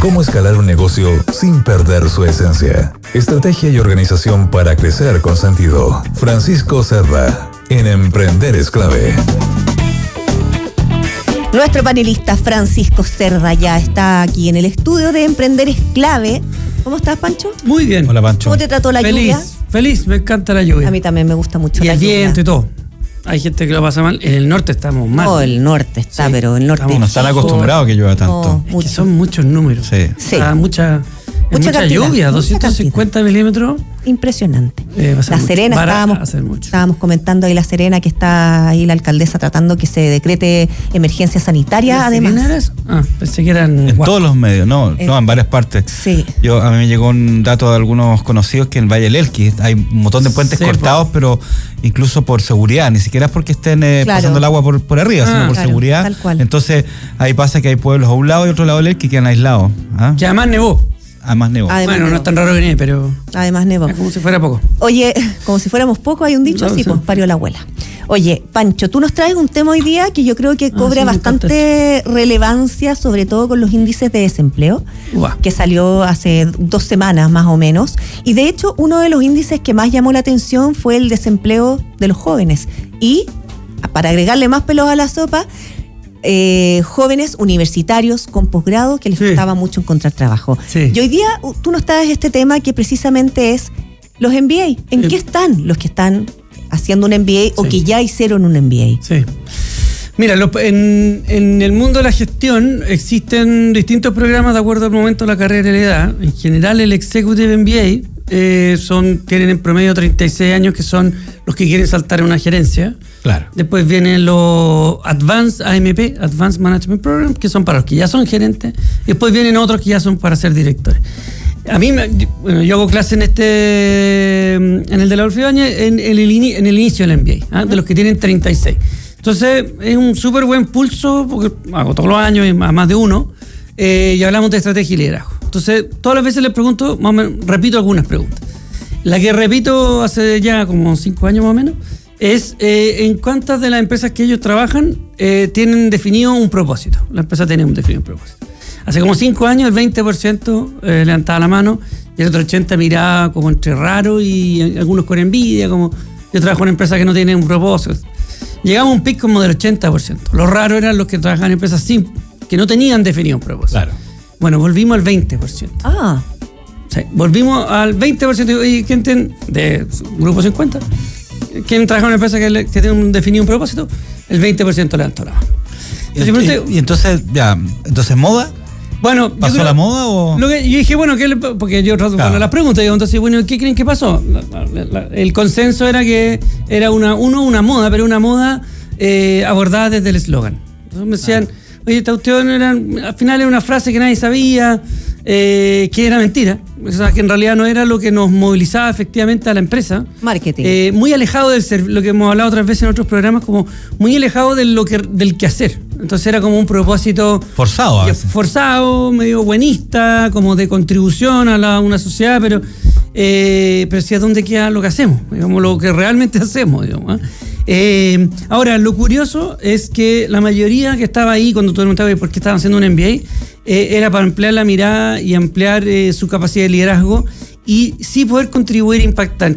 Cómo escalar un negocio sin perder su esencia. Estrategia y organización para crecer con sentido. Francisco Cerda, en Emprender es Clave. Nuestro panelista Francisco Cerda ya está aquí en el estudio de Emprender es Clave. ¿Cómo estás, Pancho? Muy bien. Hola, Pancho. ¿Cómo te trató la lluvia? Feliz, me encanta la lluvia. A mí también me gusta mucho y la lluvia. Y el viento y todo. Hay gente que lo pasa mal. En el norte estamos mal. No, el norte está, sí, pero el norte... No están acostumbrados a que llueva tanto. No, es que son muchos números. Sí. Sí. Mucha cantidad, lluvia, 250 milímetros. Impresionante. La Serena, estábamos comentando ahí La Serena, que está ahí la alcaldesa tratando que se decrete emergencia sanitaria, además. Pensé que eran... En todos los medios, no, en varias partes. Sí. A mí me llegó un dato de algunos conocidos que en Valle del Elqui hay un montón de puentes cortados, pero incluso por seguridad, ni siquiera es porque estén pasando el agua por arriba, sino por seguridad. Tal cual. Entonces ahí pasa que hay pueblos a un lado y otro lado del Elqui que quedan aislados. Que además nevó. Además nevó. No es tan raro que nieve, pero... Además nevó. Es como si fuera poco. Oye, como si fuéramos poco, hay un dicho así, pues parió la abuela. Oye, Pancho, tú nos traes un tema hoy día que yo creo que cobra bastante relevancia, sobre todo con los índices de desempleo, que salió hace 2 semanas más o menos. Y de hecho, uno de los índices que más llamó la atención fue el desempleo de los jóvenes. Y, para agregarle más pelos a la sopa, jóvenes universitarios con posgrado que les costaba mucho encontrar trabajo. Sí. Y hoy día tú nos traes este tema que precisamente es los MBA. ¿En qué están los que están haciendo un MBA o que ya hicieron un MBA? Sí. Mira, en el mundo de la gestión existen distintos programas de acuerdo al momento de la carrera y la edad. En general, el Executive MBA tienen en promedio 36 años, que son los que quieren saltar en una gerencia. Claro. Después vienen los Advanced AMP, Advanced Management Program, que son para los que ya son gerentes. Y después vienen otros que ya son para ser directores. A mí, yo hago clase en el de la Adolfo Ibáñez en el inicio del MBA, de los que tienen 36. Entonces, es un súper buen pulso, porque hago todos los años, a más de uno, y hablamos de estrategia y liderazgo. Entonces, todas las veces les pregunto, más o menos, repito algunas preguntas. La que repito hace ya como 5 años más o menos, es en cuántas de las empresas que ellos trabajan tienen definido un propósito. La empresa tiene un definido un propósito. Hace como 5 años el 20% levantaba la mano y el otro 80% miraba como entre raro y algunos con envidia, como yo trabajo en una empresa que no tiene un propósito. Llegamos a un pic como del 80%. Los raros eran los que trabajaban en empresas que no tenían definido un propósito. Claro. Bueno, volvimos al 20%. Sí, volvimos al 20%. ¿Y quién tiene? De Grupo 50. ¿Quién trabaja en una empresa que tiene un definido un propósito? El 20% levantó la mano. Y entonces, ¿moda? Bueno, ¿pasó la moda o...? Yo dije, porque yo trato con las preguntas, digo, entonces, ¿qué creen que pasó? El consenso era que era una moda, pero una moda abordada desde el eslogan. Entonces me decían, oye, esta cuestión al final era una frase que nadie sabía, que era mentira, o sea, que en realidad no era lo que nos movilizaba efectivamente a la empresa. Marketing. Muy alejado lo que hemos hablado otras veces en otros programas, como muy alejado del quehacer. Entonces era como un propósito forzado, medio buenista, como de contribución a una sociedad, pero sí, ¿a dónde queda lo que hacemos? Digamos, lo que realmente hacemos, digamos. Ahora, lo curioso es que la mayoría que estaba ahí, cuando tú preguntabas por qué estaban haciendo un MBA, era para ampliar la mirada y ampliar su capacidad de liderazgo y sí poder contribuir e impactar.